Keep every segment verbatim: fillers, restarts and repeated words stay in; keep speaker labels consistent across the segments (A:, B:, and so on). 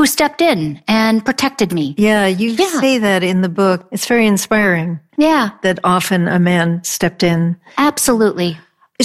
A: who stepped in and protected me.
B: Yeah, you
A: Yeah.
B: say that in the book. It's very inspiring
A: Yeah,
B: that often a man stepped in.
A: absolutely.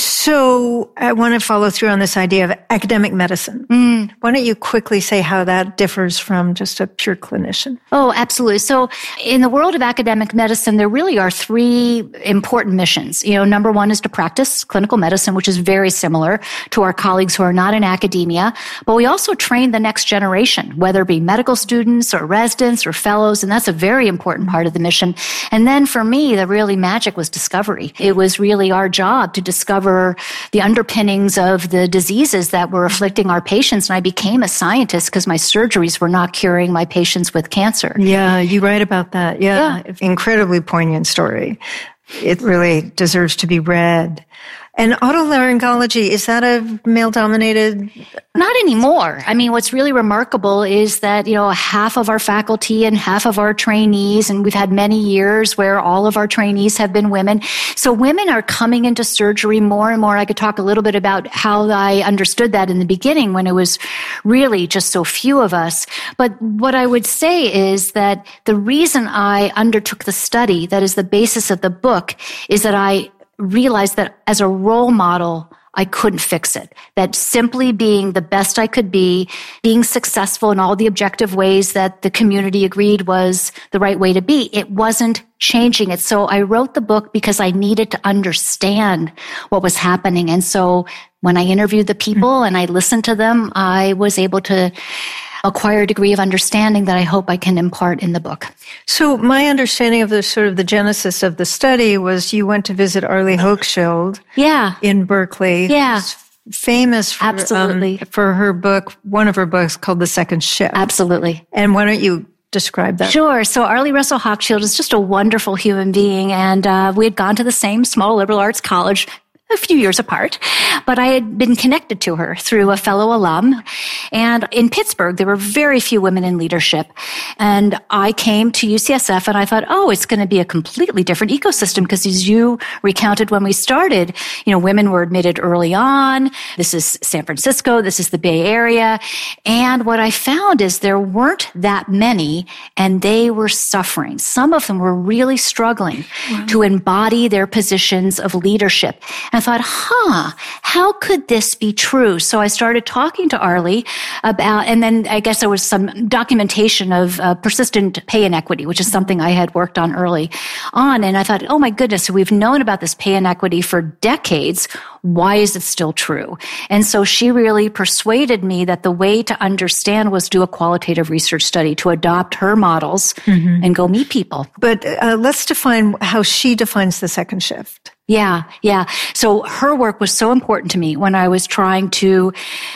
B: So I want to follow through on this idea of academic medicine.
A: Mm.
B: Why don't you quickly say how that differs from just a pure clinician?
A: Oh, absolutely. So in the world of academic medicine, there really are three important missions. You know, number one is to practice clinical medicine, which is very similar to our colleagues who are not in academia. But we also train the next generation, whether it be medical students or residents or fellows. And that's a very important part of the mission. And then for me, the really magic was discovery. It was really our job to discover the underpinnings of the diseases that were afflicting our patients. And I became a scientist because my surgeries were not curing my patients with cancer.
B: Yeah, you write about that. Yeah,
A: Yeah.
B: incredibly poignant story. It really deserves to be read. And otolaryngology, is that a male-dominated?
A: Not anymore. I mean, what's really remarkable is that, you know, half of our faculty and half of our trainees, and we've had many years where all of our trainees have been women. So women are coming into surgery more and more. I could talk a little bit about how I understood that in the beginning when it was really just so few of us. But what I would say is that the reason I undertook the study, that is the basis of the book, is that I realized that as a role model, I couldn't fix it. That simply being the best I could be, being successful in all the objective ways that the community agreed was the right way to be, it wasn't changing it. So I wrote the book because I needed to understand what was happening. And so when I interviewed the people and I listened to them, I was able to acquire a degree of understanding that I hope I can impart in the book.
B: So my understanding of the sort of the genesis of the study was you went to visit Arlie Hochschild
A: Yeah.
B: in Berkeley.
A: Yeah.
B: Who's famous for,
A: Absolutely.
B: um, for her book, one of her books called The Second Shift.
A: Absolutely.
B: And why don't you describe that?
A: Sure. So Arlie Russell Hochschild is just a wonderful human being. And uh, we had gone to the same small liberal arts college a few years apart, but I had been connected to her through a fellow alum. And in Pittsburgh, there were very few women in leadership. And I came to U C S F and I thought, oh, it's going to be a completely different ecosystem because as you recounted when we started, you know, women were admitted early on. This is San Francisco. This is the Bay Area. And what I found is there weren't that many and they were suffering. Some of them were really struggling wow. to embody their positions of leadership. I thought, huh, how could this be true? So I started talking to Arlie about, and then I guess there was some documentation of uh, persistent pay inequity, which is something I had worked on early on. And I thought, oh my goodness, we've known about this pay inequity for decades. Why is it still true? And so she really persuaded me that the way to understand was do a qualitative research study, to adopt her models mm-hmm. and go meet people.
B: But uh, let's define how she defines the second shift.
A: Yeah, yeah. So her work was so important to me when I was trying to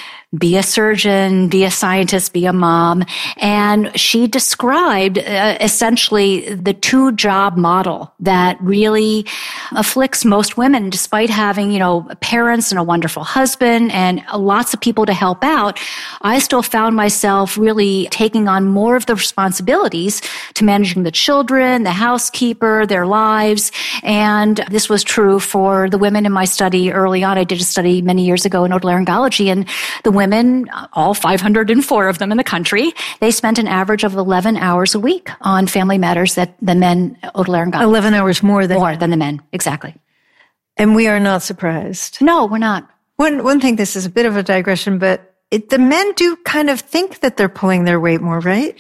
A: be a surgeon, be a scientist, be a mom. And she described uh, essentially the two job model that really afflicts most women despite having, you know, parents and a wonderful husband and lots of people to help out. I still found myself really taking on more of the responsibilities to managing the children, the housekeeper, their lives. And this was true for the women in my study early on. I did a study many years ago in otolaryngology, and the women, all five hundred four of them in the country, they spent an average of eleven hours a week on family matters that the men otolaryngology.
B: eleven hours more than
A: more than the men, exactly.
B: And we are not surprised.
A: No, we're not.
B: One one thing, this is a bit of a digression, but it, the men do kind of think that they're pulling their weight more, right?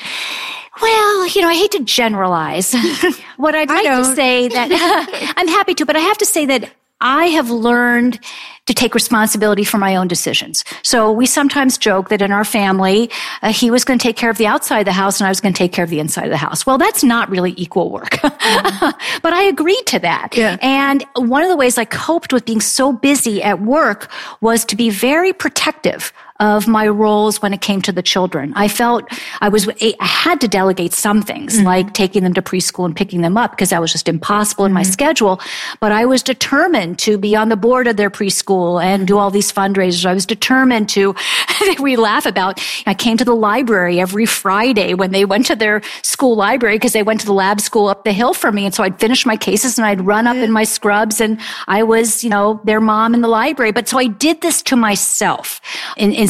A: Well, you know, I hate to generalize. What I'd like to say that I'm happy to, but I have to say that I have learned to take responsibility for my own decisions. So we sometimes joke that in our family, uh, he was going to take care of the outside of the house and I was going to take care of the inside of the house. Well, that's not really equal work. Mm-hmm. But I agreed to that.
B: Yeah.
A: And one of the ways I coped with being so busy at work was to be very protective of my roles when it came to the children. I felt I was, I had to delegate some things, mm-hmm. like taking them to preschool and picking them up because that was just impossible in mm-hmm. my schedule. But I was determined to be on the board of their preschool and do all these fundraisers. I was determined to, we laugh about, I came to the library every Friday when they went to their school library because they went to the lab school up the hill from me. And so I'd finish my cases and I'd run up in my scrubs and I was, you know, their mom in the library. But so I did this to myself in, in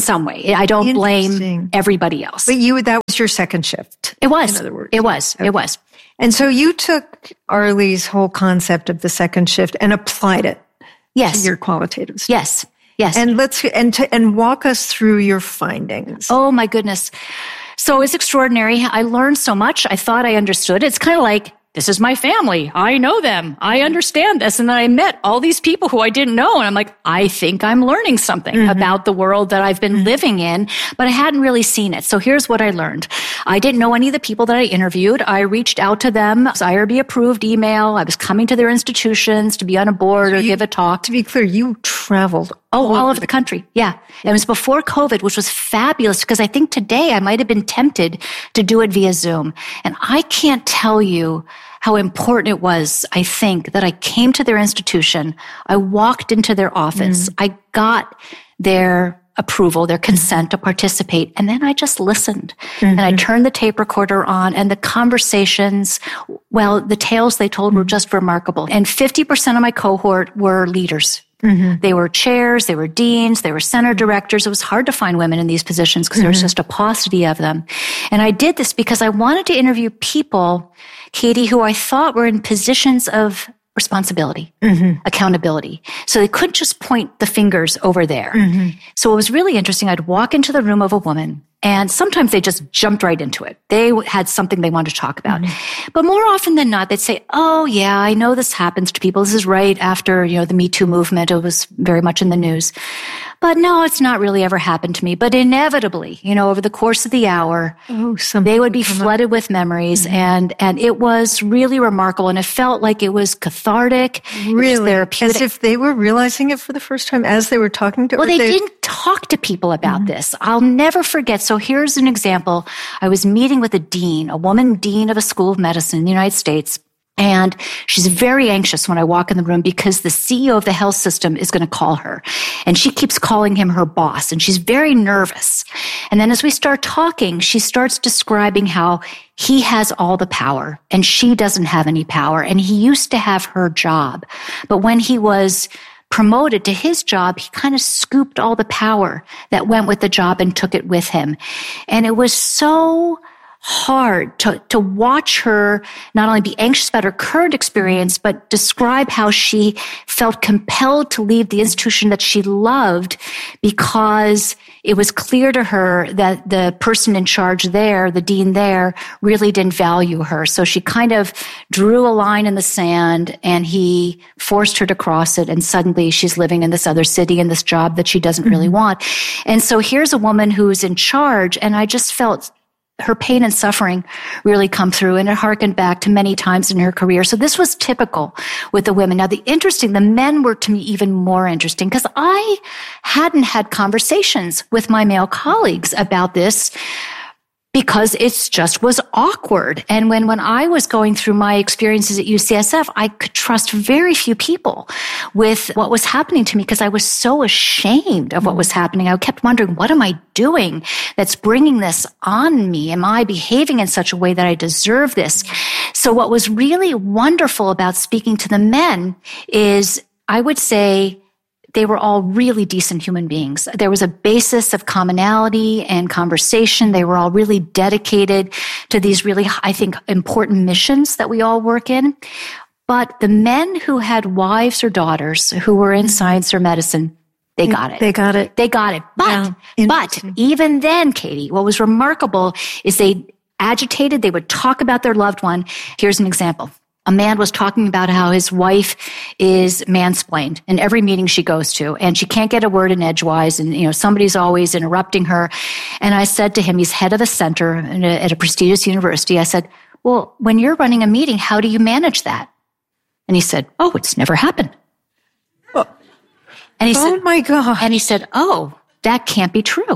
A: some way. I don't blame everybody else.
B: But you, that was your second shift.
A: It was.
B: In other words.
A: It was. Okay. It was.
B: And so you took Arlie's whole concept of the second shift and applied it
A: yes.
B: to your qualitative stuff.
A: Yes. Yes.
B: And let's, and, to, and walk us through your findings.
A: Oh my goodness. So it's extraordinary. I learned so much. I thought I understood. It's kind of like, this is my family. I know them. I understand this. And then I met all these people who I didn't know. And I'm like, I think I'm learning something mm-hmm. about the world that I've been mm-hmm. living in, but I hadn't really seen it. So here's what I learned. I didn't know any of the people that I interviewed. I reached out to them. It was I R B approved email. I was coming to their institutions to be on a board so or you, give a talk.
B: To be clear, you traveled
A: Oh, all, all over the country. Yeah. It was before COVID, which was fabulous because I think today I might have been tempted to do it via Zoom. And I can't tell you how important it was, I think, that I came to their institution. I walked into their office. Mm. I got their approval, their consent to participate. And then I just listened mm-hmm. and I turned the tape recorder on and the conversations, well, the tales they told were just remarkable. And fifty percent of my cohort were leaders. Mm-hmm. They were chairs, they were deans, they were center directors. It was hard to find women in these positions because mm-hmm. there was just a paucity of them. And I did this because I wanted to interview people, Katie, who I thought were in positions of responsibility, mm-hmm. accountability. So they couldn't just point the fingers over there. Mm-hmm. So it was really interesting. I'd walk into the room of a woman and sometimes they just jumped right into it. They had something they wanted to talk about. Mm-hmm. But more often than not, they'd say, oh yeah, I know this happens to people. This is right after, you know, the Me Too movement. It was very much in the news. But no, it's not really ever happened to me. But inevitably, you know, over the course of the hour, oh, they would be flooded with memories. Mm-hmm. And, and it was really remarkable. And it felt like it was cathartic.
B: Really?
A: It was therapeutic.
B: As if they were realizing it for the first time as they were talking to
A: Well, they,
B: they
A: didn't talk to people about mm-hmm. this. I'll never forget. So here's an example. I was meeting with a dean, a woman dean of a school of medicine in the United States. And she's very anxious when I walk in the room because the C E O of the health system is going to call her. And she keeps calling him her boss. And she's very nervous. And then as we start talking, she starts describing how he has all the power and she doesn't have any power. And he used to have her job. But when he was promoted to his job, he kind of scooped all the power that went with the job and took it with him. And it was so hard to, to watch her not only be anxious about her current experience, but describe how she felt compelled to leave the institution that she loved because it was clear to her that the person in charge there, the dean there, really didn't value her. So she kind of drew a line in the sand and he forced her to cross it. And suddenly she's living in this other city in this job that she doesn't mm-hmm. really want. And so here's a woman who's in charge. And I just felt her pain and suffering really come through, and it harkened back to many times in her career. So this was typical with the women. Now, the interesting, the men were to me even more interesting because I hadn't had conversations with my male colleagues about this because it's just was awkward. And when, when I was going through my experiences at U C S F, I could trust very few people with what was happening to me because I was so ashamed of what was happening. I kept wondering, what am I doing that's bringing this on me? Am I behaving in such a way that I deserve this? So what was really wonderful about speaking to the men is, I would say, they were all really decent human beings. There was a basis of commonality and conversation. They were all really dedicated to these really, I think, important missions that we all work in. But the men who had wives or daughters who were in science or medicine, they got it.
B: They got it.
A: They got it. But, yeah, but even then, Katie, what was remarkable is they agitated. They would talk about their loved one. Here's an example. A man was talking about how his wife is mansplained in every meeting she goes to, and she can't get a word in edgewise, and you know somebody's always interrupting her. And I said to him, he's head of a center at a prestigious university. I said, well, when you're running a meeting, how do you manage that? And he said, oh, it's never happened.
B: Oh,
A: and he
B: oh
A: said,
B: my God.
A: And he said, oh, that can't be true.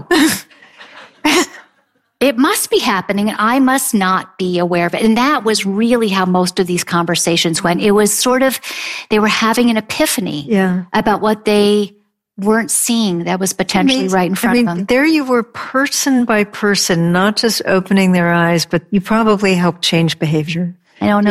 A: It must be happening, and I must not be aware of it. And that was really how most of these conversations went. It was sort of, they were having an epiphany yeah. about what they weren't seeing that was potentially Amazing. Right in front
B: I mean,
A: of them.
B: There you were person by person, not just opening their eyes, but you probably helped change behavior.
A: I don't know.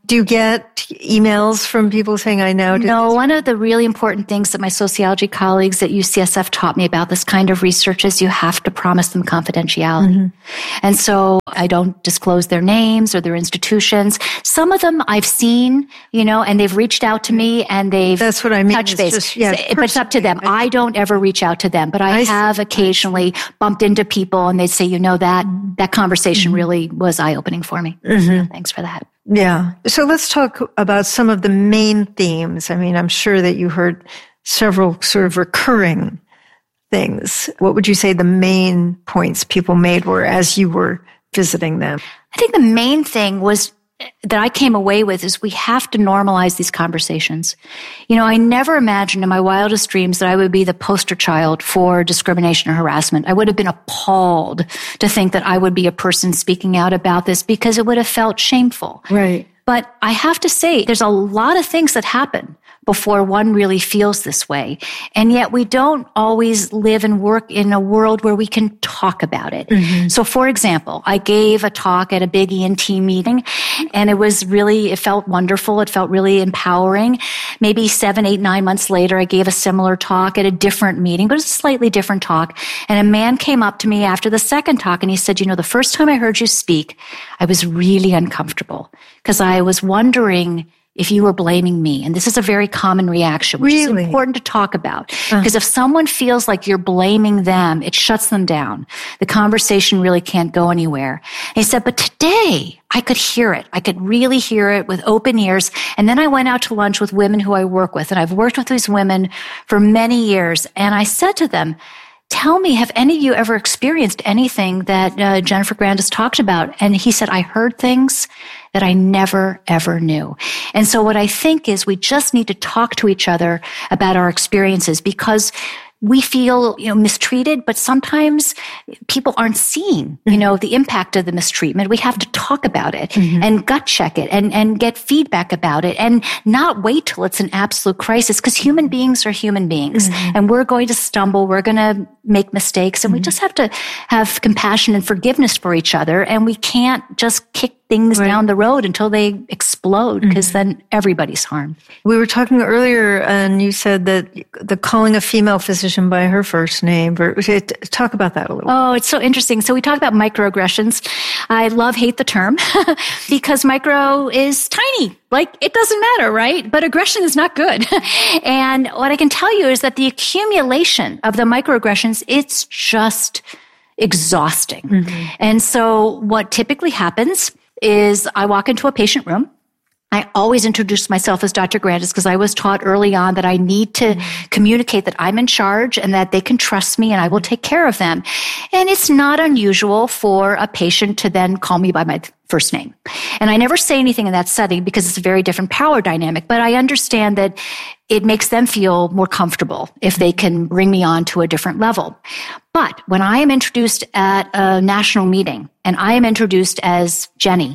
B: Do you get emails from people saying, I know?
A: No, one of the really important things that my sociology colleagues at U C S F taught me about this kind of research is you have to promise them confidentiality. Mm-hmm. And so I don't disclose their names or their institutions. Some of them I've seen, you know, and they've reached out to me and they've
B: That's what I mean.
A: touched base.
B: Just, yeah,
A: but it's up to them. I don't ever reach out to them, but I, I have see. occasionally bumped into people and they'd say, you know, that, that conversation mm-hmm. really was eye-opening for me. Mm-hmm. So thanks for that.
B: Yeah. So let's talk about some of the main themes. I mean, I'm sure that you heard several sort of recurring things. What would you say the main points people made were as you were visiting them?
A: I think the main thing was that I came away with is we have to normalize these conversations. You know, I never imagined in my wildest dreams that I would be the poster child for discrimination or harassment. I would have been appalled to think that I would be a person speaking out about this because it would have felt shameful.
B: Right.
A: But I have to say, there's a lot of things that happen before one really feels this way. And yet we don't always live and work in a world where we can talk about it. Mm-hmm. So for example, I gave a talk at a big E and T meeting and it was really, it felt wonderful. It felt really empowering. Maybe seven, eight, nine months later, I gave a similar talk at a different meeting, but it was a slightly different talk. And a man came up to me after the second talk and he said, you know, the first time I heard you speak, I was really uncomfortable because I was wondering if you were blaming me. And this is a very common reaction, which
B: really?
A: is important to talk about. Because uh. if someone feels like you're blaming them, it shuts them down. The conversation really can't go anywhere. And he said, but today I could hear it. I could really hear it with open ears. And then I went out to lunch with women who I work with. And I've worked with these women for many years. And I said to them, tell me, have any of you ever experienced anything that uh, Jennifer Grandis talked about? And he said, I heard things that I never, ever knew. And so what I think is we just need to talk to each other about our experiences because we feel, you know, mistreated, but sometimes people aren't seeing, you know, the impact of the mistreatment. We have to talk about it mm-hmm. and gut check it and, and get feedback about it and not wait till it's an absolute crisis because human beings are human beings mm-hmm. and we're going to stumble. We're going to make mistakes and mm-hmm. we just have to have compassion and forgiveness for each other. And we can't just kick things right. down the road until they explode because mm-hmm. then everybody's harmed. We
B: were talking earlier and you said that the calling a female physician by her first name. Talk about that a little.
A: Oh, it's so interesting. So we talk about microaggressions. I love, hate the term because micro is tiny. Like it doesn't matter, right? But aggression is not good. And what I can tell you is that the accumulation of the microaggressions, it's just exhausting. Mm-hmm. And so what typically happens is I walk into a patient room. I always introduce myself as Doctor Grandis because I was taught early on that I need to mm-hmm. communicate that I'm in charge and that they can trust me and I will take care of them. And it's not unusual for a patient to then call me by my first name. And I never say anything in that setting because it's a very different power dynamic, but I understand that it makes them feel more comfortable if they can bring me on to a different level. But when I am introduced at a national meeting and I am introduced as Jenny,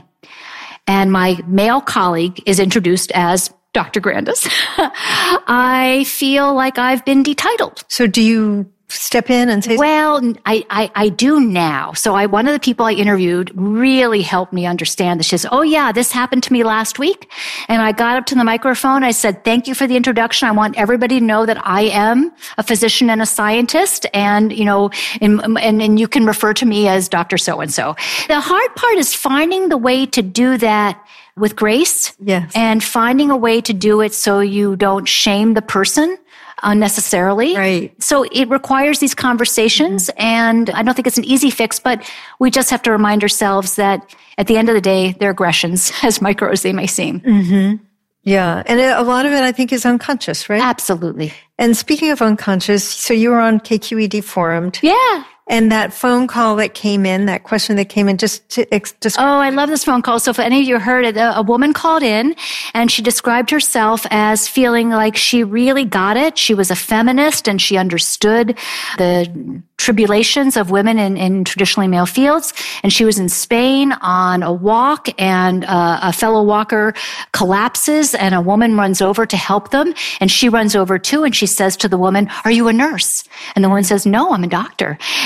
A: and my male colleague is introduced as Doctor Grandis, I feel like I've been detitled.
B: So do you step in and say?
A: Well, I, I, I do now. So I, one of the people I interviewed really helped me understand this. She says, oh yeah, this happened to me last week. And I got up to the microphone. I said, thank you for the introduction. I want everybody to know that I am a physician and a scientist. And, you know, and, and, and you can refer to me as Doctor So-and-so. The hard part is finding the way to do that with grace.
B: Yes.
A: And finding a way to do it so you don't shame the person unnecessarily.
B: Right.
A: So it requires these conversations, mm-hmm. and I don't think it's an easy fix, but we just have to remind ourselves that at the end of the day, they're aggressions, as micro as they may seem.
B: Mm-hmm. Yeah. And a lot of it, I think, is unconscious, right?
A: Absolutely.
B: And speaking of unconscious, so you were on K Q E D Formed.
A: Yeah.
B: And that phone call that came in, that question that came in, just to, just.
A: Oh, I love this phone call. So if any of you heard it, a woman called in and she described herself as feeling like she really got it. She was a feminist and she understood the tribulations of women in, in traditionally male fields. And she was in Spain on a walk and uh, a fellow walker collapses and a woman runs over to help them. And she runs over too and she says to the woman, are you a nurse? And the woman says, no, I'm a doctor.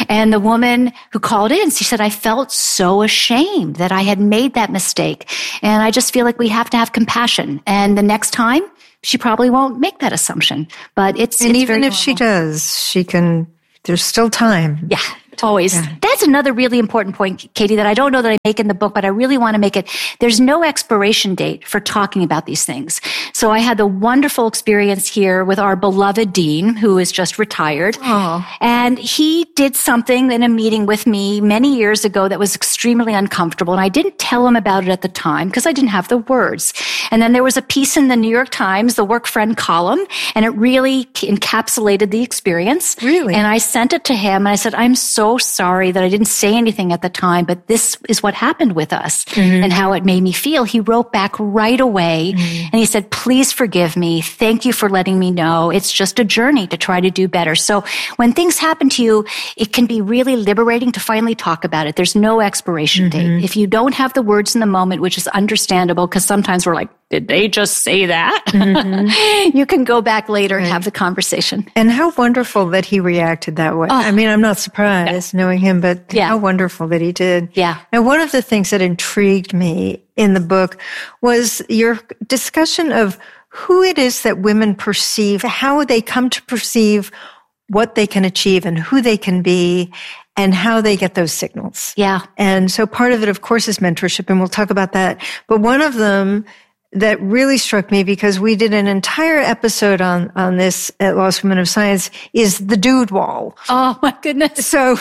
A: And the woman who called in, she said, I felt so ashamed that I had made that mistake. And I just feel like we have to have compassion. And the next time, she probably won't make that assumption. But it's
B: And
A: it's
B: even
A: very
B: if she
A: normal.
B: does, she can, there's still time.
A: Yeah. Always.
B: Yeah.
A: That's another really important point, Katie, that I don't know that I make in the book, but I really want to make it. There's no expiration date for talking about these things. So I had the wonderful experience here with our beloved dean, who is just retired.
B: Oh.
A: And he did something in a meeting with me many years ago that was extremely uncomfortable. And I didn't tell him about it at the time because I didn't have the words. And then there was a piece in the New York Times, the Work Friend column, and it really encapsulated the experience.
B: Really?
A: And I sent it to him and I said, I'm so sorry that I didn't say anything at the time, but this is what happened with us mm-hmm. and how it made me feel. He wrote back right away mm-hmm. and he said, please forgive me. Thank you for letting me know. It's just a journey to try to do better. So when things happen to you, it can be really liberating to finally talk about it. There's no expiration mm-hmm. date. If you don't have the words in the moment, which is understandable because sometimes we're like, did they just say that? Mm-hmm. You can go back later right. and have the conversation.
B: And how wonderful that he reacted that way. Oh. I mean, I'm not surprised yeah. knowing him, but yeah. how wonderful that he did.
A: Yeah.
B: And one of the things that intrigued me in the book was your discussion of who it is that women perceive, how they come to perceive what they can achieve and who they can be and how they get those signals.
A: Yeah.
B: And so part of it, of course, is mentorship, and we'll talk about that. But one of them that really struck me, because we did an entire episode on, on this at Lost Women of Science, is the dude wall.
A: Oh my goodness.
B: So,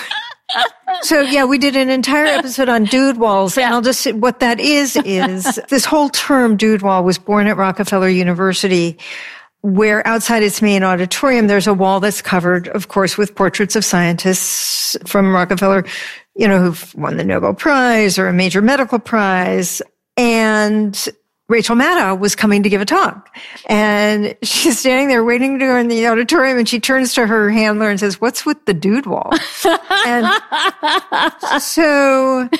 B: so yeah, we did an entire episode on dude walls. Yeah. And I'll just say what that is, is this whole term dude wall was born at Rockefeller University, where outside its main auditorium, there's a wall that's covered, of course, with portraits of scientists from Rockefeller, you know, who've won the Nobel Prize or a major medical prize. And Rachel Maddow was coming to give a talk, and she's standing there waiting to go in the auditorium, and she turns to her handler and says, what's with the dude wall? And so,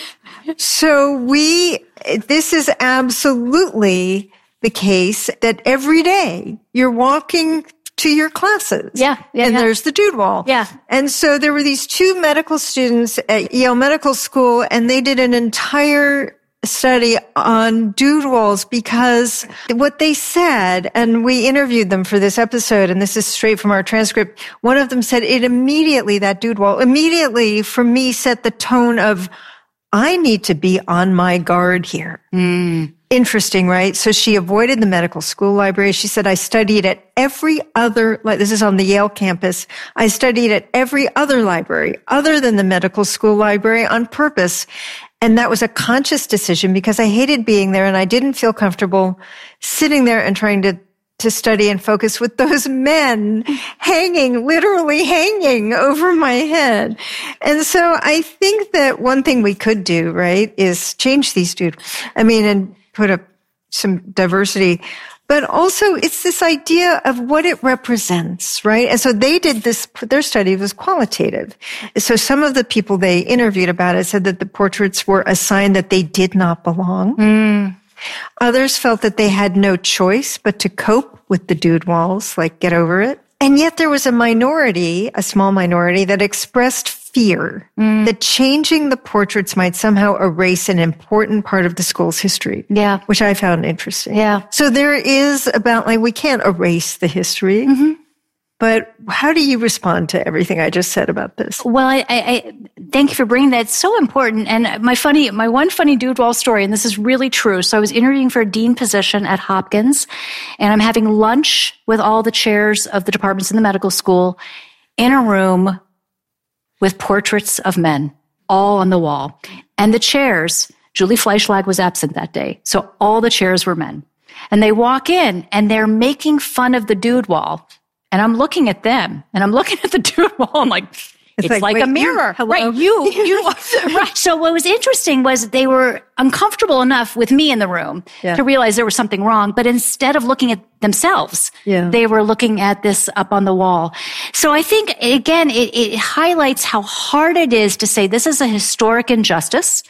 B: so we, this is absolutely the case that every day you're walking to your classes.
A: Yeah. yeah
B: and
A: yeah.
B: there's the dude wall.
A: Yeah.
B: And so there were these two medical students at Yale Medical School, and they did an entire study on dude walls, because what they said, and we interviewed them for this episode, and this is straight from our transcript, one of them said it immediately, that dude wall, immediately for me set the tone of, I need to be on my guard here.
A: Mm.
B: Interesting, right? So she avoided the medical school library. She said, I studied at every other, like this is on the Yale campus, I studied at every other library other than the medical school library on purpose. And that was a conscious decision because I hated being there and I didn't feel comfortable sitting there and trying to, to study and focus with those men hanging, literally hanging over my head. And so I think that one thing we could do, right, is change these dudes. I mean, and put up some diversity. But also it's this idea of what it represents, right? And so they did this, their study was qualitative. So some of the people they interviewed about it said that the portraits were a sign that they did not belong.
A: Mm.
B: Others felt that they had no choice but to cope with the dude walls, like get over it. And yet there was a minority, a small minority, that expressed fear mm. that changing the portraits might somehow erase an important part of the school's history.
A: Yeah.
B: Which I found interesting.
A: Yeah.
B: So there is about, like, we can't erase the history.
A: Mm-hmm.
B: But how do you respond to everything I just said about this?
A: Well, I, I, I thank you for bringing that. It's so important. And my funny, my one funny dude wall story, and this is really true. So I was interviewing for a dean position at Hopkins, and I'm having lunch with all the chairs of the departments in the medical school in a room with portraits of men all on the wall. And the chairs, Julie Fleischlag was absent that day. So all the chairs were men. And they walk in and they're making fun of the dude wall. And I'm looking at them and I'm looking at the dude wall. I'm like, it's, it's like, like wait, a mirror.
B: You,
A: right. You, you, right. So what was interesting was they were uncomfortable enough with me in the room yeah. to realize there was something wrong. But instead of looking at themselves, yeah. they were looking at this up on the wall. So I think, again, it, it highlights how hard it is to say this is a historic injustice.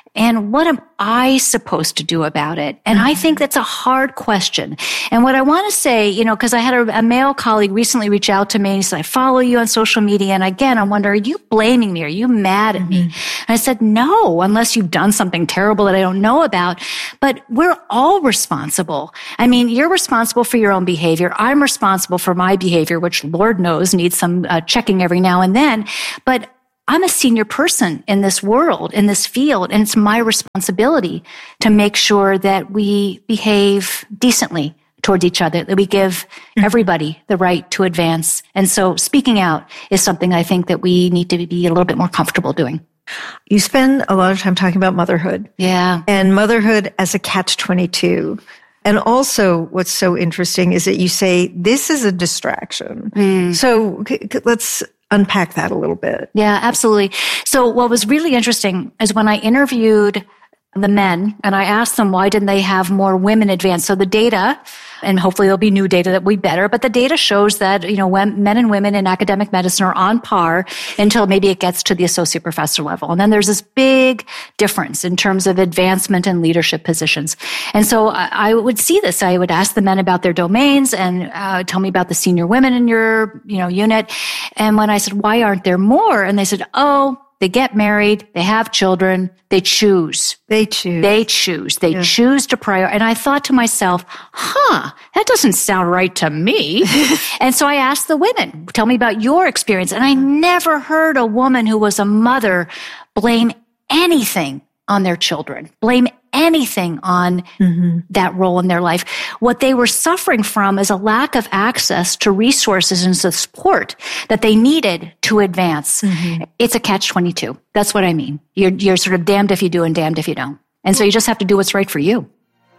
A: And what am I supposed to do about it? And I think that's a hard question. And what I want to say, you know, because I had a, a male colleague recently reach out to me and he said, I follow you on social media. And again, I wonder, are you blaming me? Are you mad at me? And I said, no, unless you've done something terrible that I don't know about. But we're all responsible. I mean, you're responsible for your own behavior. I'm responsible for my behavior, which Lord knows needs some uh, checking every now and then. But I'm a senior person in this world, in this field, and it's my responsibility to make sure that we behave decently towards each other, that we give everybody the right to advance. And so speaking out is something I think that we need to be a little bit more comfortable doing.
B: You spend a lot of time talking about motherhood.
A: Yeah.
B: And motherhood as a catch twenty-two. And also what's so interesting is that you say this is a distraction. Mm. So c- c- let's unpack that a little bit.
A: Yeah, absolutely. So what was really interesting is when I interviewed the men and I asked them why didn't they have more women advance. So the data, and hopefully there'll be new data that will be better, but the data shows that, you know, when men and women in academic medicine are on par until maybe it gets to the associate professor level. And then there's this big difference in terms of advancement and leadership positions. And so I, I would see this. I would ask the men about their domains and uh, tell me about the senior women in your, you know, unit. And when I said, why aren't there more? And they said, oh, they get married, they have children, they choose.
B: They choose.
A: They choose. They yeah. choose to prior. And I thought to myself, huh, that doesn't sound right to me. And so I asked the women, tell me about your experience. And I never heard a woman who was a mother blame anything on their children, blame anything on mm-hmm. that role in their life. What they were suffering from is a lack of access to resources and support that they needed to advance. Mm-hmm. It's a catch twenty-two. That's what I mean. You're, you're sort of damned if you do and damned if you don't. And so you just have to do what's right for you.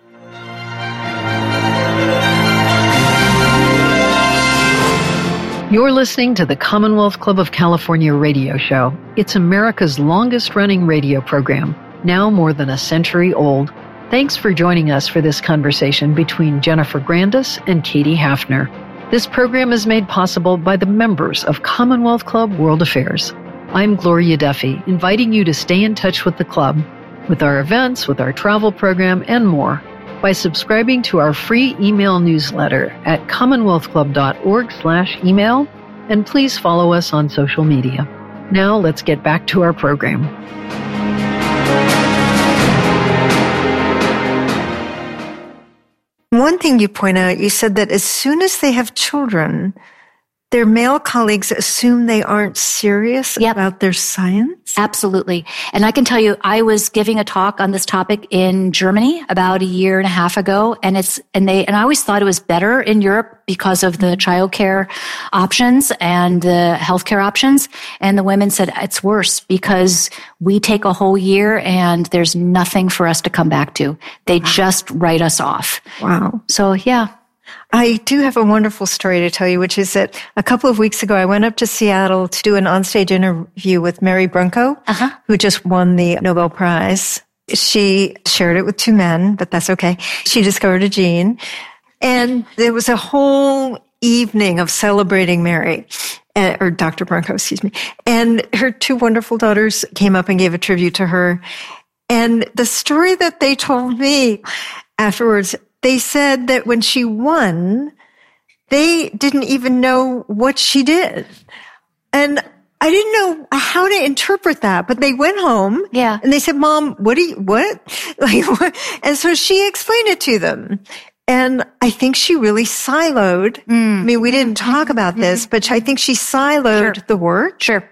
C: You're listening to the Commonwealth Club of California radio show. It's America's longest running radio program, now more than a century old. Thanks for joining us for this conversation between Jennifer Grandis and Katie Hafner. This program is made possible by the members of Commonwealth Club World Affairs. I'm Gloria Duffy, inviting you to stay in touch with the club, with our events, with our travel program, and more, by subscribing to our free email newsletter at commonwealthclub.org slash email, and please follow us on social media. Now let's get back to our program.
B: One thing you point out, you said that as soon as they have children, their male colleagues assume they aren't serious yep. about their science?
A: Absolutely. And I can tell you, I was giving a talk on this topic in Germany about a year and a half ago. And it's, and they, and I always thought it was better in Europe because of the childcare options and the healthcare options. And the women said it's worse because we take a whole year and there's nothing for us to come back to. They wow. just write us off.
B: Wow.
A: So yeah.
B: I do have a wonderful story to tell you, which is that a couple of weeks ago, I went up to Seattle to do an onstage interview with Mary Brunko, uh-huh. who just won the Nobel Prize. She shared it with two men, but that's okay. She discovered a gene. And there was a whole evening of celebrating Mary, uh, or Doctor Brunko, excuse me. And her two wonderful daughters came up and gave a tribute to her. And the story that they told me afterwards, they said that when she won, they didn't even know what she did. And I didn't know how to interpret that, but they went home.
A: Yeah.
B: And they said, Mom, what do you, what? Like, what? And so she explained it to them. And I think she really siloed. Mm. I mean, we didn't talk about this, but I think she siloed
A: sure.
B: the work.
A: Sure.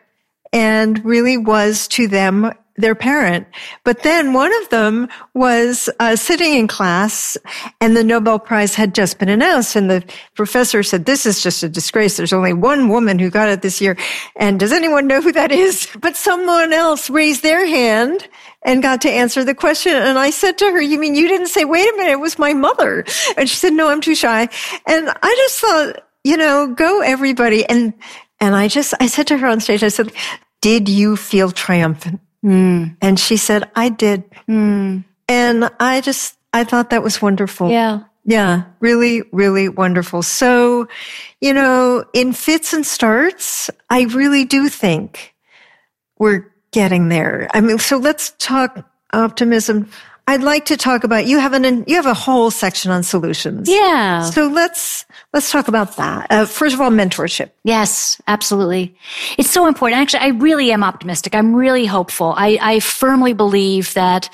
B: And really was to them their parent. But then one of them was uh, sitting in class and the Nobel Prize had just been announced. And the professor said, this is just a disgrace. There's only one woman who got it this year. And does anyone know who that is? But someone else raised their hand and got to answer the question. And I said to her, you mean you didn't say, wait a minute, it was my mother? And she said, no, I'm too shy. And I just thought, you know, go everybody. And, and I just, I said to her on stage, I said, did you feel triumphant? Mm. And she said, I did. Mm. And I just, I thought that was wonderful.
A: Yeah.
B: Yeah. Really, really wonderful. So, you know, in fits and starts, I really do think we're getting there. I mean, so let's talk optimism. I'd like to talk about, you have an, you have a whole section on solutions.
A: Yeah.
B: So let's, let's talk about that. Uh, first of all, mentorship.
A: Yes, absolutely. It's so important. Actually, I really am optimistic. I'm really hopeful. I, I firmly believe that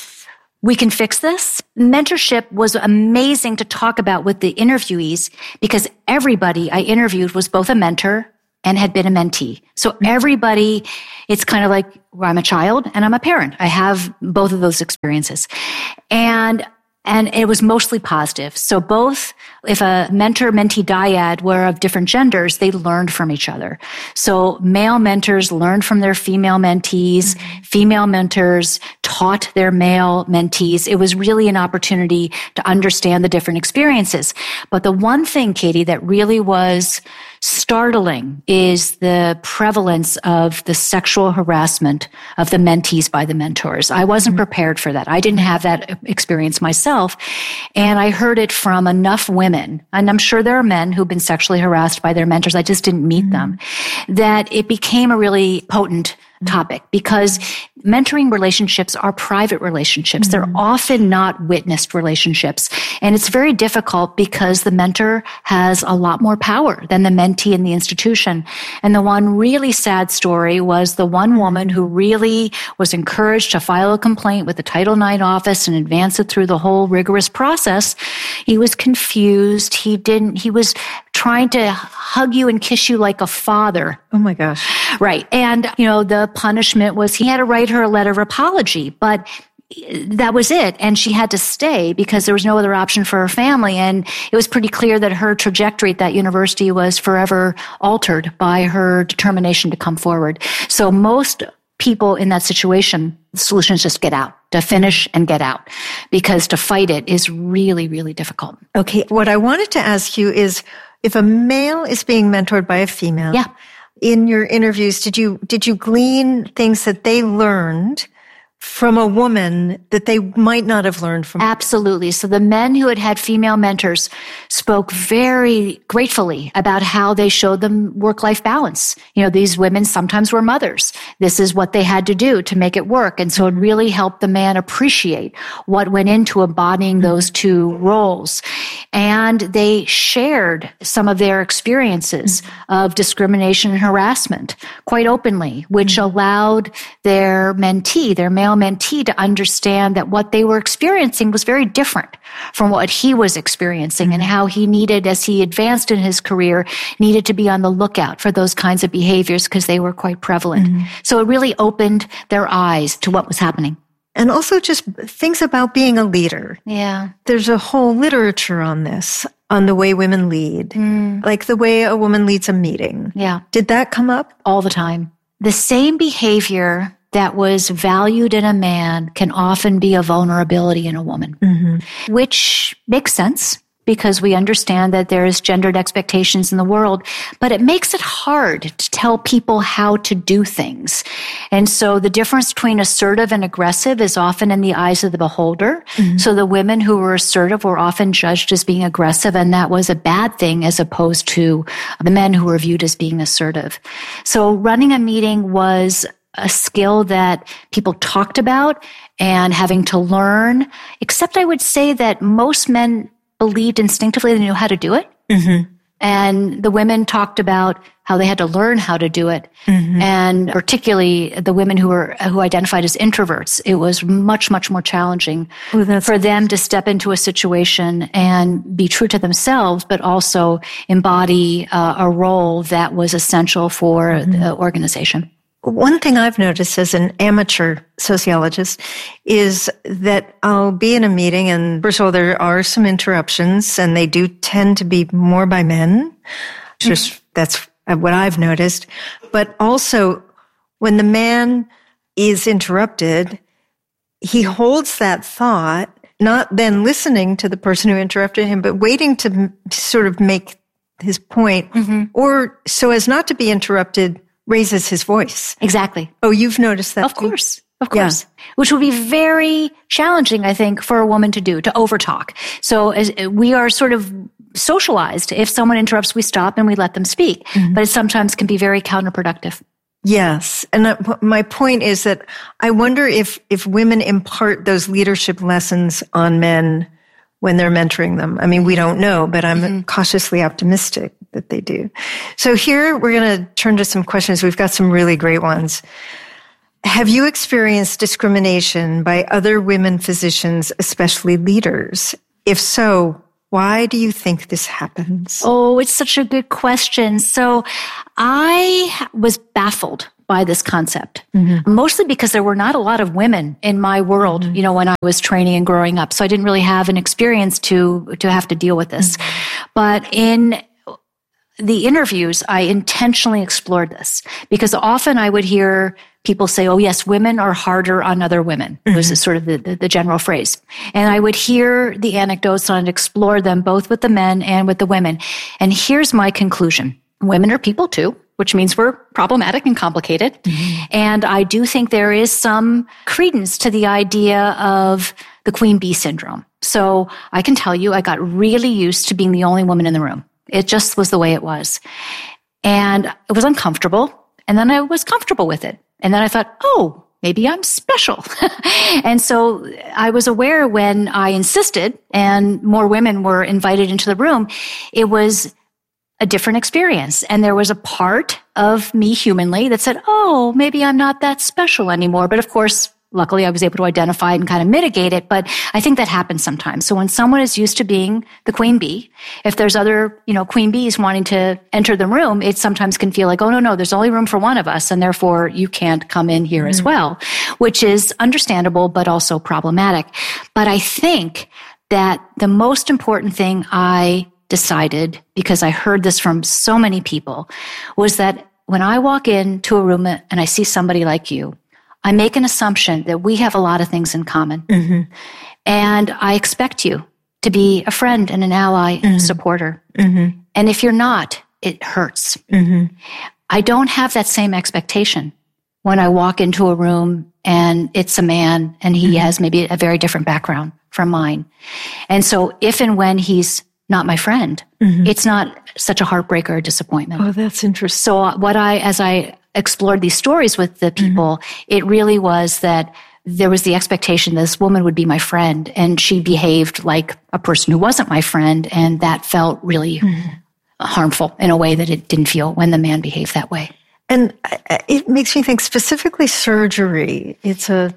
A: we can fix this. Mentorship was amazing to talk about with the interviewees because everybody I interviewed was both a mentor and had been a mentee. So everybody, it's kind of like well, I'm a child and I'm a parent. I have both of those experiences. And And it was mostly positive. So both, if a mentor-mentee dyad were of different genders, they learned from each other. So male mentors learned from their female mentees. Mm-hmm. Female mentors taught their male mentees. It was really an opportunity to understand the different experiences. But the one thing, Katie, that really was startling is the prevalence of the sexual harassment of the mentees by the mentors. I wasn't mm-hmm. prepared for that. I didn't have that experience myself. And I heard it from enough women, and I'm sure there are men who've been sexually harassed by their mentors. I just didn't meet mm-hmm. them, that it became a really potent topic because mentoring relationships are private relationships. Mm-hmm. They're often not witnessed relationships. And it's very difficult because the mentor has a lot more power than the mentee in the institution. And the one really sad story was the one woman who really was encouraged to file a complaint with the Title nine office and advance it through the whole rigorous process. He was confused. He didn't, he was trying to hug you and kiss you like a father.
B: Oh my gosh.
A: Right. And, you know, the punishment was he had to write her a letter of apology, but that was it. And she had to stay because there was no other option for her family. And it was pretty clear that her trajectory at that university was forever altered by her determination to come forward. So most people in that situation, the solution is just get out, to finish and get out, because to fight it is really, really difficult.
B: Okay. What I wanted to ask you is, if a male is being mentored by a female,
A: yeah.
B: in your interviews, did you did you glean things that they learned from a woman that they might not have learned from?
A: Absolutely. So the men who had had female mentors spoke very gratefully about how they showed them work-life balance. You know, these women sometimes were mothers. This is what they had to do to make it work. And so it really helped the man appreciate what went into embodying those two roles. And they shared some of their experiences mm-hmm. of discrimination and harassment quite openly, which mm-hmm. allowed their mentee, their male mentee, to understand that what they were experiencing was very different from what he was experiencing, and how he needed, as he advanced in his career, needed to be on the lookout for those kinds of behaviors because they were quite prevalent. Mm-hmm. So it really opened their eyes to what was happening.
B: And also just things about being a leader.
A: Yeah.
B: There's a whole literature on this, on the way women lead,
A: mm.
B: like the way a woman leads a meeting.
A: Yeah.
B: Did that come up?
A: All the time. The same behavior that was valued in a man can often be a vulnerability in a woman, mm-hmm. which makes sense because we understand that there's gendered expectations in the world, but it makes it hard to tell people how to do things. And so the difference between assertive and aggressive is often in the eyes of the beholder. Mm-hmm. So the women who were assertive were often judged as being aggressive, and that was a bad thing as opposed to the men who were viewed as being assertive. So running a meeting was a skill that people talked about and having to learn, except I would say that most men believed instinctively they knew how to do it. Mm-hmm. And the women talked about how they had to learn how to do it. Mm-hmm. And particularly the women who were, who identified as introverts, it was much, much more challenging Ooh, for them to step into a situation and be true to themselves, but also embody uh, a role that was essential for mm-hmm. the organization.
B: One thing I've noticed as an amateur sociologist is that I'll be in a meeting, and first of all, there are some interruptions, and they do tend to be more by men. Just mm-hmm. that's what I've noticed. But also, when the man is interrupted, he holds that thought, not then listening to the person who interrupted him, but waiting to sort of make his point, mm-hmm. or so as not to be interrupted, raises his voice.
A: Exactly.
B: Oh, you've noticed that
A: Of
B: too?
A: course. Of course.
B: Yeah.
A: Which would be very challenging, I think, for a woman to do, to overtalk. So as we are sort of socialized. If someone interrupts, we stop and we let them speak. Mm-hmm. But it sometimes can be very counterproductive.
B: Yes. And my point is that I wonder if, if women impart those leadership lessons on men when they're mentoring them. I mean, we don't know, but I'm mm-hmm. cautiously optimistic that they do. So here we're going to turn to some questions. We've got some really great ones. Have you experienced discrimination by other women physicians, especially leaders? If so, why do you think this happens?
A: Oh, it's such a good question. So I was baffled by this concept, mm-hmm. mostly because there were not a lot of women in my world, mm-hmm. you know, when I was training and growing up. So I didn't really have an experience to, to have to deal with this. Mm-hmm. But in the interviews, I intentionally explored this because often I would hear people say, oh, yes, women are harder on other women. Mm-hmm. This is sort of the, the, the general phrase. And I would hear the anecdotes and explore them both with the men and with the women. And here's my conclusion. Women are people too, which means we're problematic and complicated. Mm-hmm. And I do think there is some credence to the idea of the queen bee syndrome. So I can tell you, I got really used to being the only woman in the room. It just was the way it was. And it was uncomfortable. And then I was comfortable with it. And then I thought, oh, maybe I'm special. And so I was aware when I insisted and more women were invited into the room, it was a different experience. And there was a part of me humanly that said, oh, maybe I'm not that special anymore. But of course, luckily I was able to identify it and kind of mitigate it. But I think that happens sometimes. So when someone is used to being the queen bee, if there's other, you know, queen bees wanting to enter the room, it sometimes can feel like, oh, no, no, there's only room for one of us. And therefore you can't come in here mm-hmm. as well, which is understandable, but also problematic. But I think that the most important thing I decided, because I heard this from so many people, was that when I walk into a room and I see somebody like you, I make an assumption that we have a lot of things in common. Mm-hmm. And I expect you to be a friend and an ally mm-hmm. and a supporter. Mm-hmm. And if you're not, it hurts. Mm-hmm. I don't have that same expectation when I walk into a room and it's a man and he mm-hmm. has maybe a very different background from mine. And so if and when he's not my friend, mm-hmm. it's not such a heartbreak or a disappointment.
B: Oh, that's interesting.
A: So what I, as I explored these stories with the people, mm-hmm. it really was that there was the expectation that this woman would be my friend, and she behaved like a person who wasn't my friend, and that felt really mm-hmm. harmful in a way that it didn't feel when the man behaved that way.
B: And it makes me think specifically surgery. It's a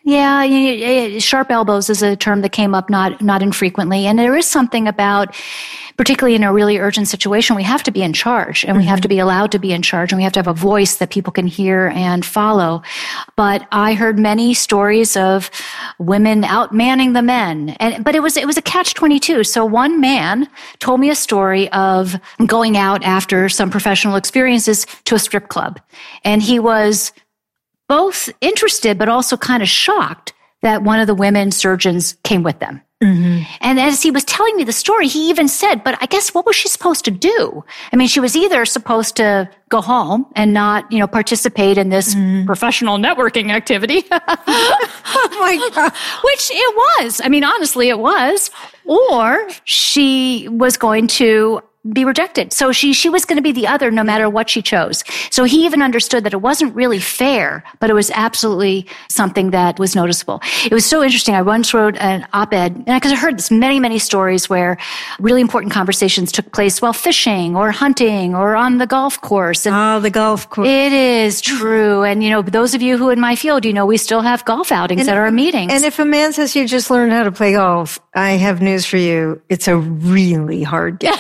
A: Yeah, sharp elbows is a term that came up not not infrequently. And there is something about, particularly in a really urgent situation, we have to be in charge, and we mm-hmm. have to be allowed to be in charge, and we have to have a voice that people can hear and follow. But I heard many stories of women outmanning the men. And but it was it was a catch twenty-two. So one man told me a story of going out after some professional experiences to a strip club. And he was both interested, but also kind of shocked that one of the women surgeons came with them. Mm-hmm. And as he was telling me the story, he even said, but I guess what was she supposed to do? I mean, she was either supposed to go home and not, you know, participate in this mm-hmm. professional networking activity.
B: Oh my God.
A: Which it was. I mean, honestly, it was. Or she was going to be rejected. So she, she was going to be the other no matter what she chose. So he even understood that it wasn't really fair, but it was absolutely something that was noticeable. It was so interesting. I once wrote an op-ed, because I heard this many, many stories where really important conversations took place while fishing or hunting or on the golf course.
B: And oh, the golf course.
A: It is true. And, you know, those of you who in my field, you know, we still have golf outings
B: and,
A: at our meetings.
B: And if a man says you just learned how to play golf, I have news for you. It's a really hard game.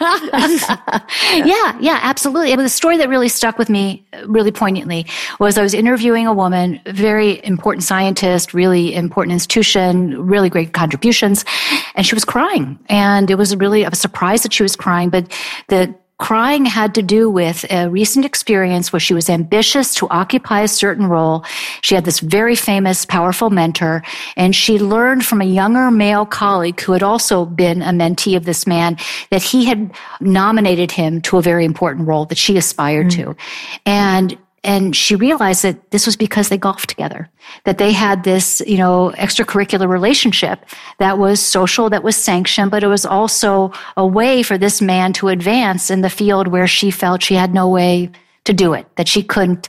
A: yeah, yeah, absolutely. But the story that really stuck with me really poignantly was I was interviewing a woman, very important scientist, really important institution, really great contributions, and she was crying. And it was really, I was surprised that she was crying, but the crying had to do with a recent experience where she was ambitious to occupy a certain role. She had this very famous, powerful mentor, and she learned from a younger male colleague who had also been a mentee of this man that he had nominated him to a very important role that she aspired mm-hmm. to. And And she realized that this was because they golfed together, that they had this, you know, extracurricular relationship that was social, that was sanctioned, but it was also a way for this man to advance in the field where she felt she had no way to do it, that she couldn't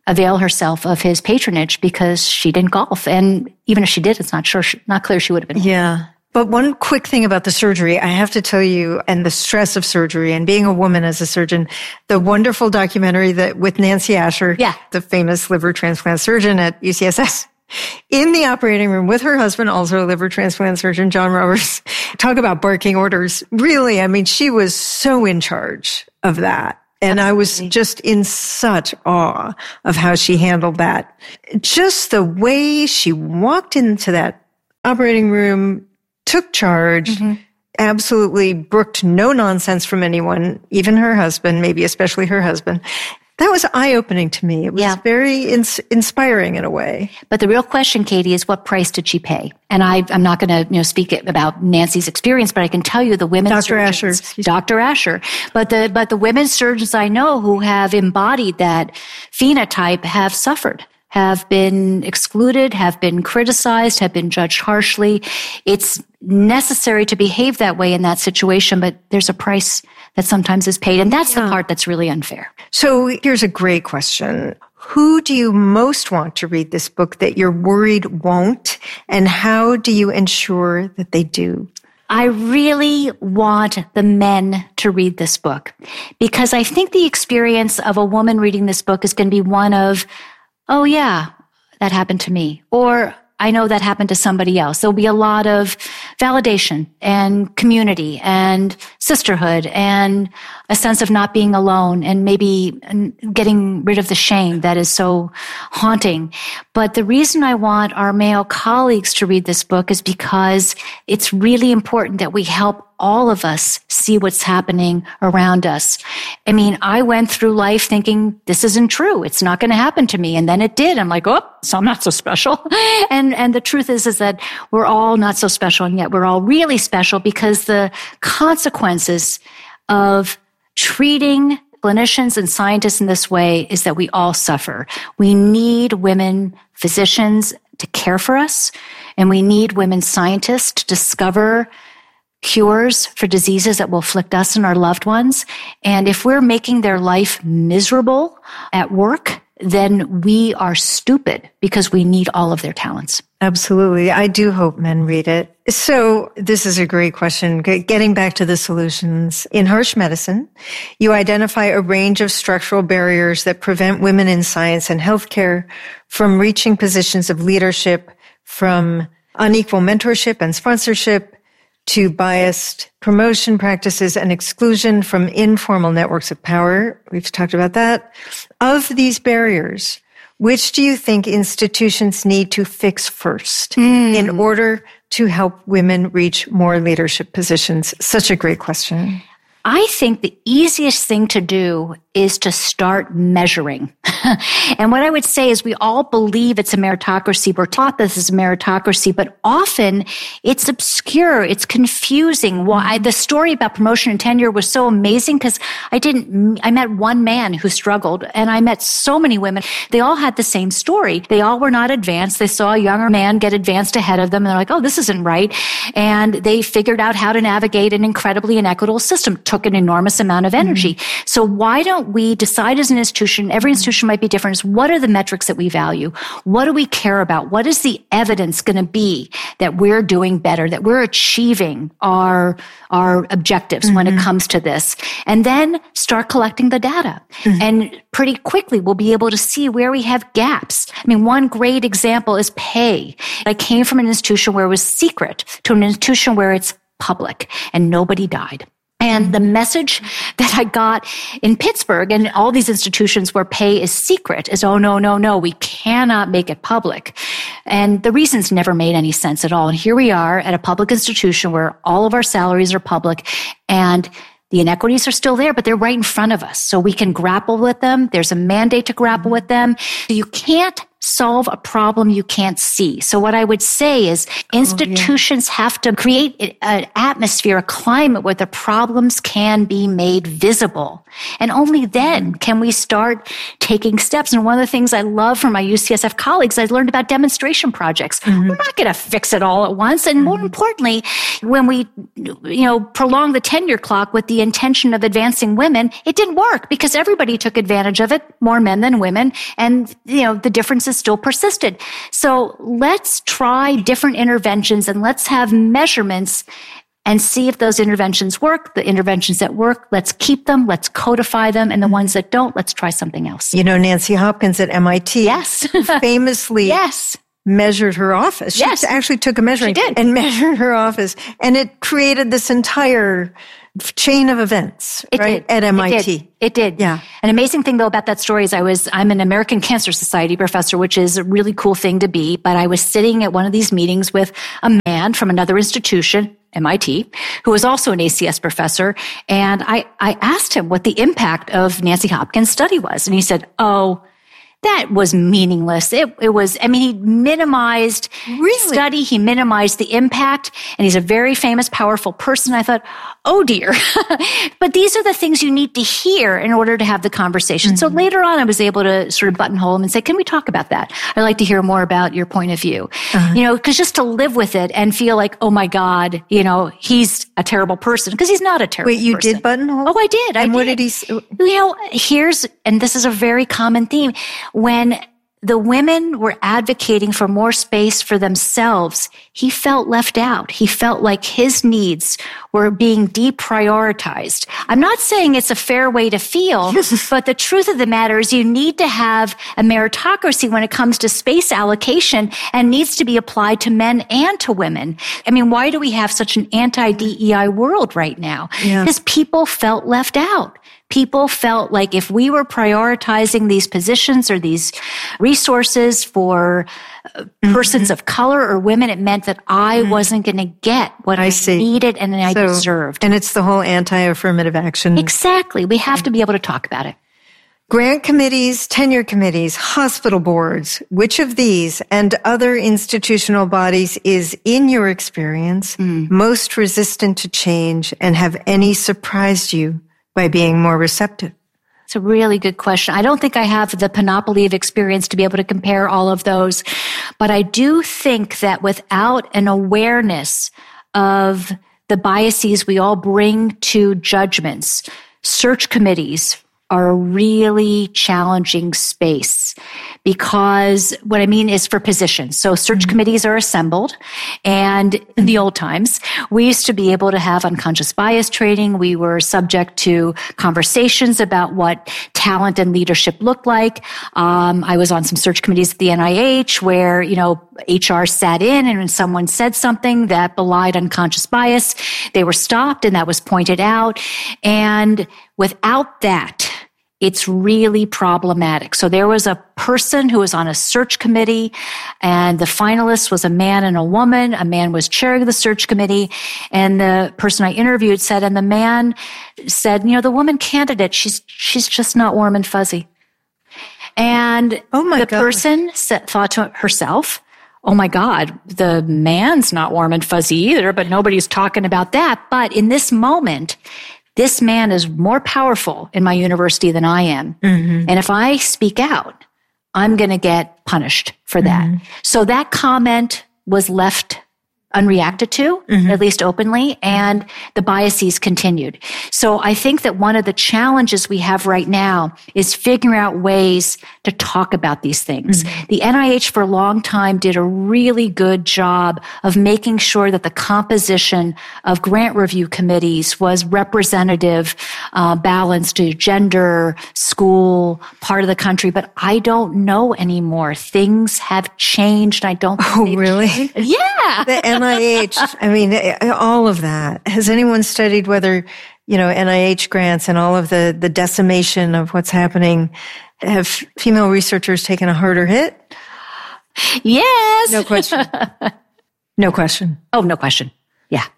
A: avail herself of his patronage because she didn't golf. And even if she did, it's not sure, not clear she would have been.
B: Yeah. But one quick thing about the surgery, I have to tell you, and the stress of surgery and being a woman as a surgeon, the wonderful documentary that with Nancy Asher,
A: yeah.
B: the famous liver transplant surgeon at U C S S, in the operating room with her husband, also a liver transplant surgeon, John Roberts, talk about barking orders. Really, I mean, she was so in charge of that. And Absolutely. I was just in such awe of how she handled that. Just the way she walked into that operating room, took charge, mm-hmm. absolutely brooked no nonsense from anyone, even her husband, maybe especially her husband. That was eye-opening to me. It was yeah. very ins- inspiring in a way.
A: But the real question, Katie, is what price did she pay? And I, I'm not going to you know, speak about Nancy's experience, but I can tell you the women
B: Doctor
A: surgeons,
B: Asher.
A: Doctor Asher. But the, but the women surgeons I know who have embodied that phenotype have suffered, have been excluded, have been criticized, have been judged harshly. It's necessary to behave that way in that situation, but there's a price that sometimes is paid. And that's yeah. the part that's really unfair.
B: So here's a great question. Who do you most want to read this book that you're worried won't? And how do you ensure that they do?
A: I really want the men to read this book because I think the experience of a woman reading this book is going to be one of, oh yeah, that happened to me. Or I know that happened to somebody else. There'll be a lot of validation and community and sisterhood and a sense of not being alone and maybe getting rid of the shame that is so haunting. But the reason I want our male colleagues to read this book is because it's really important that we help all of us see what's happening around us. I mean, I went through life thinking this isn't true. It's not going to happen to me. And then it did. I'm like, oh, so I'm not so special. And, and the truth is, is that we're all not so special. And yet we're all really special because the consequences of treating clinicians and scientists in this way is that we all suffer. We need women physicians to care for us. And we need women scientists to discover cures for diseases that will afflict us and our loved ones. And if we're making their life miserable at work, then we are stupid because we need all of their talents.
B: Absolutely. I do hope men read it. So this is a great question. Getting back to the solutions. In Harsh Medicine, you identify a range of structural barriers that prevent women in science and healthcare from reaching positions of leadership, from unequal mentorship and sponsorship, to biased promotion practices and exclusion from informal networks of power. We've talked about that. Of these barriers, which do you think institutions need to fix first mm. in order to help women reach more leadership positions? Such a great question.
A: I think the easiest thing to do is to start measuring. And what I would say is we all believe it's a meritocracy. We're taught this is a meritocracy, but often it's obscure. It's confusing. Why the story about promotion and tenure was so amazing because I didn't, I met one man who struggled and I met so many women. They all had the same story. They all were not advanced. They saw a younger man get advanced ahead of them and they're like, oh, this isn't right. And they figured out how to navigate an incredibly inequitable system. Took an enormous amount of energy. Mm-hmm. So why don't we decide as an institution, every institution might be different, is what are the metrics that we value? What do we care about? What is the evidence going to be that we're doing better, that we're achieving our, our objectives mm-hmm. when it comes to this? And then start collecting the data. Mm-hmm. And pretty quickly we'll be able to see where we have gaps. I mean, one great example is pay. I came from an institution where it was secret to an institution where it's public and nobody died. And the message that I got in Pittsburgh and all these institutions where pay is secret is, oh, no, no, no, we cannot make it public. And the reasons never made any sense at all. And here we are at a public institution where all of our salaries are public and the inequities are still there, but they're right in front of us. So we can grapple with them. There's a mandate to grapple with them. So you can't solve a problem you can't see. So what I would say is institutions oh, yeah. have to create an atmosphere, a climate where the problems can be made visible. And only then can we start taking steps. And one of the things I love from my U C S F colleagues, I learned about demonstration projects. Mm-hmm. We're not going to fix it all at once. And mm-hmm. more importantly, when we, you know, prolong the tenure clock with the intention of advancing women, it didn't work because everybody took advantage of it, more men than women. And, you know, the differences still persisted. So let's try different interventions and let's have measurements and see if those interventions work. The interventions that work, let's keep them, let's codify them. And the ones that don't, let's try something else.
B: You know, Nancy Hopkins at M I T
A: yes.
B: famously
A: yes.
B: measured her office. She
A: yes.
B: actually took a measuring
A: she did.
B: and measured her office. And it created this entire chain of events,
A: it
B: right?
A: Did.
B: At M I T.
A: It did. It did.
B: Yeah.
A: An amazing thing though about that story is I was, I'm an American Cancer Society professor, which is a really cool thing to be, but I was sitting at one of these meetings with a man from another institution, M I T, who was also an A C S professor. And I, I asked him what the impact of Nancy Hopkins' study was. And he said, oh, that was meaningless. It, it was, I mean, he minimized
B: really?
A: study. He minimized the impact. And he's a very famous, powerful person. I thought, oh dear. But these are the things you need to hear in order to have the conversation. Mm-hmm. So later on, I was able to sort of buttonhole him and say, can we talk about that? I'd like to hear more about your point of view. Uh-huh. You know, because just to live with it and feel like, oh my God, you know, he's a terrible person, because he's not a terrible person.
B: Wait, you
A: person.
B: did buttonhole?
A: Oh, I did. I
B: and
A: did.
B: what did he say?
A: You know, here's, and this is a very common theme. When the women were advocating for more space for themselves, he felt left out. He felt like his needs were being deprioritized. I'm not saying it's a fair way to feel, but the truth of the matter is you need to have a meritocracy when it comes to space allocation, and needs to be applied to men and to women. I mean, why do we have such an anti-D E I world right now?
B: Yeah. Because
A: people felt left out. People felt like if we were prioritizing these positions or these resources for mm-hmm. persons of color or women, it meant that I mm-hmm. wasn't going to get what I, I needed and I so, deserved.
B: And it's the whole anti-affirmative action.
A: Exactly. We have to be able to talk about it.
B: Grant committees, tenure committees, hospital boards, which of these and other institutional bodies is, in your experience, mm. most resistant to change, and have any surprised you by being more receptive?
A: It's a really good question. I don't think I have the panoply of experience to be able to compare all of those, but I do think that without an awareness of the biases we all bring to judgments, search committees are a really challenging space, because what I mean is for positions. So search mm-hmm. committees are assembled, and in the old times, we used to be able to have unconscious bias training. We were subject to conversations about what talent and leadership looked like. Um, I was on some search committees at the N I H where, you know, H R sat in, and when someone said something that belied unconscious bias, they were stopped and that was pointed out. And without that, it's really problematic. So there was a person who was on a search committee, and the finalist was a man and a woman. A man was chairing the search committee, and the person I interviewed said, and the man said, you know, the woman candidate, she's she's just not warm and fuzzy. And
B: oh my
A: the
B: God.
A: person said, thought to herself, oh my God, the man's not warm and fuzzy either, but nobody's talking about that. But in this moment, this man is more powerful in my university than I am. Mm-hmm. And if I speak out, I'm going to get punished for that. Mm-hmm. So that comment was left unreacted to, mm-hmm. at least openly, and the biases continued. So I think that one of the challenges we have right now is figuring out ways to talk about these things. Mm-hmm. The N I H for a long time did a really good job of making sure that the composition of grant review committees was representative, uh, balanced to gender, school, part of the country. But I don't know anymore. Things have changed. I don't think
B: Oh, really?
A: Changed. Yeah.
B: The N I H, I mean, all of that. Has anyone studied whether, you know, N I H grants and all of the, the decimation of what's happening, have female researchers taken a harder hit?
A: Yes.
B: No question. No question.
A: Oh, no question. Yeah.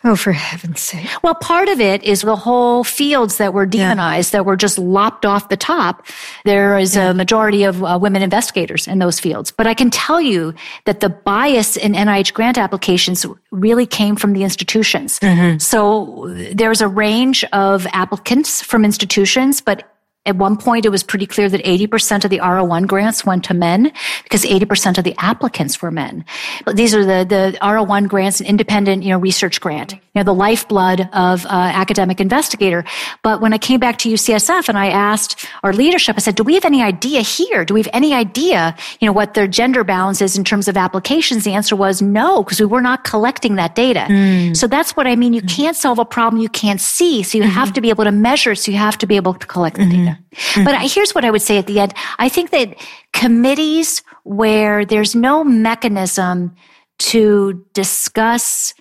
B: Oh, for heaven's sake.
A: Well, part of it is the whole fields that were demonized, yeah. that were just lopped off the top. There is yeah. a majority of uh, women investigators in those fields. But I can tell you that the bias in N I H grant applications really came from the institutions. Mm-hmm. So there's a range of applicants from institutions, but at one point, it was pretty clear that eighty percent of the R O one grants went to men because eighty percent of the applicants were men. But these are the, the R O one grants, an independent, you know, research grant, you know, the lifeblood of uh, academic investigator. But when I came back to U C S F and I asked our leadership, I said, do we have any idea here? Do we have any idea, you know, what their gender balance is in terms of applications? The answer was no, because we were not collecting that data. Mm. So that's what I mean. You can't solve a problem you can't see. So you mm-hmm. have to be able to measure. So you have to be able to collect the mm-hmm. data. Mm-hmm. But here's what I would say at the end. I think that committees where there's no mechanism to discuss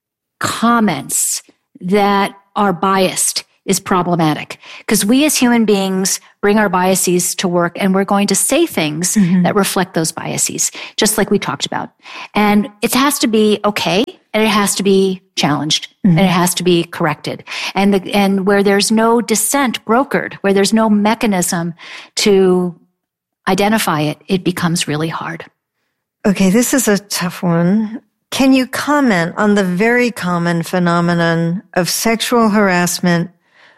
A: comments that are biased is problematic. Because we as human beings bring our biases to work and we're going to say things mm-hmm. that reflect those biases, just like we talked about. And it has to be okay and it has to be challenged mm-hmm. and it has to be corrected. And the, and where there's no dissent brokered, where there's no mechanism to identify it, it becomes really hard.
B: Okay, this is a tough one. Can you comment on the very common phenomenon of sexual harassment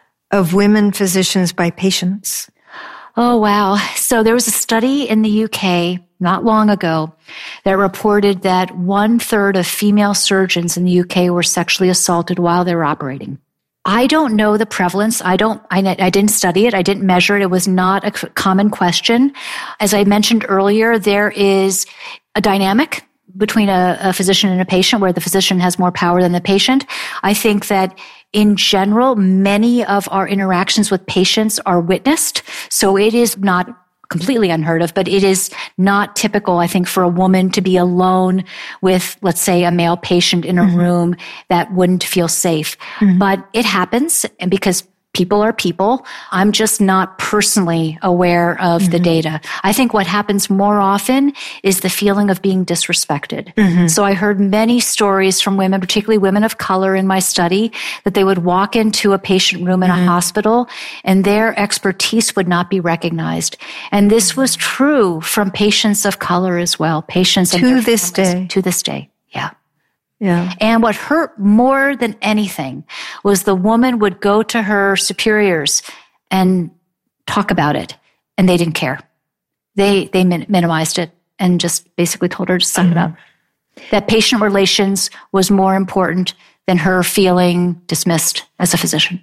B: of women physicians by patients?
A: Oh, wow. So there was a study in the U K not long ago that reported that one third of female surgeons in the U K were sexually assaulted while they were operating. I don't know the prevalence. I don't, I, I didn't study it. I didn't measure it. It was not a common question. As I mentioned earlier, there is a dynamic between a, a physician and a patient where the physician has more power than the patient. I think that in general, many of our interactions with patients are witnessed. So it is not completely unheard of, but it is not typical, I think, for a woman to be alone with, let's say, a male patient in a mm-hmm. room that wouldn't feel safe. Mm-hmm. But it happens, and because people are people, I'm just not personally aware of mm-hmm. the data. I think what happens more often is the feeling of being disrespected. Mm-hmm. So I heard many stories from women, particularly women of color in my study, that they would walk into a patient room in mm-hmm. a hospital and their expertise would not be recognized. And this was true from patients of color as well, patients
B: to this day.
A: To this day, yeah.
B: Yeah.
A: And what hurt more than anything was the woman would go to her superiors and talk about it, and they didn't care. They they min- minimized it and just basically told her to suck mm-hmm. it up. That patient relations was more important than her feeling dismissed as a physician.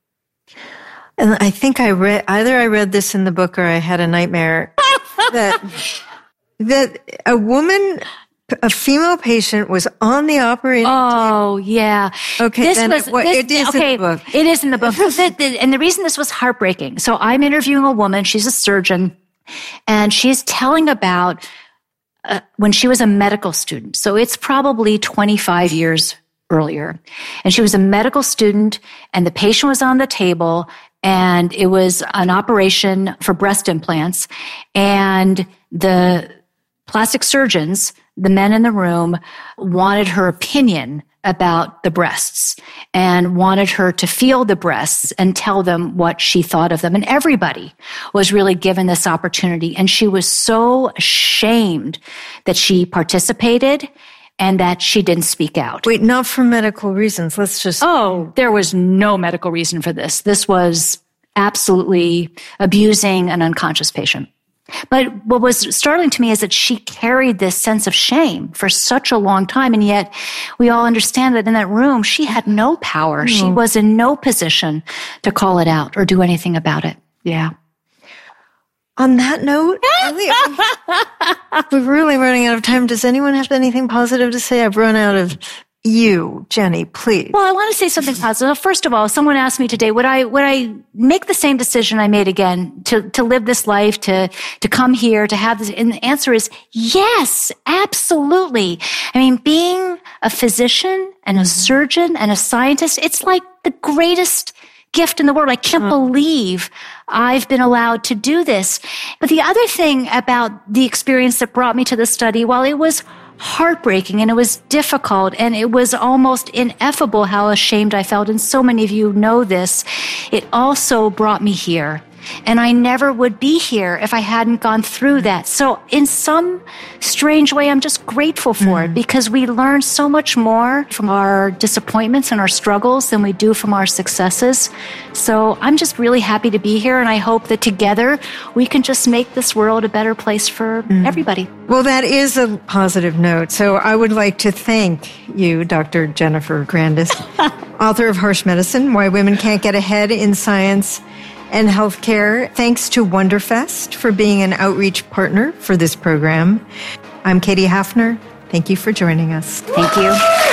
B: And I think I read, either I read this in the book or I had a nightmare that that a woman... A female patient was on the operating
A: oh,
B: table.
A: Oh, yeah.
B: Okay,
A: this
B: then
A: was,
B: what,
A: this,
B: it is
A: okay,
B: in the book.
A: It is in the book. the, the, and the reason this was heartbreaking. So I'm interviewing a woman. She's a surgeon. And she's telling about uh, when she was a medical student. So it's probably twenty-five years earlier. And she was a medical student, and the patient was on the table, and it was an operation for breast implants. And the plastic surgeons, the men in the room, wanted her opinion about the breasts and wanted her to feel the breasts and tell them what she thought of them. And everybody was really given this opportunity. And she was so ashamed that she participated and that she didn't speak out.
B: Wait, not for medical reasons. Let's just...
A: Oh, there was no medical reason for this. This was absolutely abusing an unconscious patient. But what was startling to me is that she carried this sense of shame for such a long time. And yet we all understand that in that room, she had no power. Mm. She was in no position to call it out or do anything about it. Yeah.
B: On that note, we're really running out of time. Does anyone have anything positive to say? I've run out of you, Jenny, please.
A: Well, I want to say something positive. First of all, someone asked me today, would I, would I make the same decision I made again to, to live this life, to, to come here, to have this? And the answer is yes, absolutely. I mean, being a physician and a surgeon and a scientist, it's like the greatest gift in the world. I can't believe I've been allowed to do this. But the other thing about the experience that brought me to the study, while it was heartbreaking and it was difficult and it was almost ineffable how ashamed I felt. And so many of you know this. It also brought me here. And I never would be here if I hadn't gone through that. So in some strange way, I'm just grateful for mm. it because we learn so much more from our disappointments and our struggles than we do from our successes. So I'm just really happy to be here. And I hope that together we can just make this world a better place for mm. everybody.
B: Well, that is a positive note. So I would like to thank you, Doctor Jennifer Grandis, author of Harsh Medicine, Why Women Can't Get Ahead in Science and Healthcare. Thanks to Wonderfest for being an outreach partner for this program. I'm Katie Hafner. Thank you for joining us.
A: Thank you.